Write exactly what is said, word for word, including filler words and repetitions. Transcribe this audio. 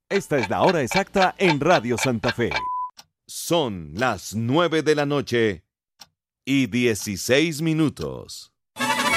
Esta es la hora exacta en Radio Santa Fe. Son las nueve de la noche y dieciséis minutos.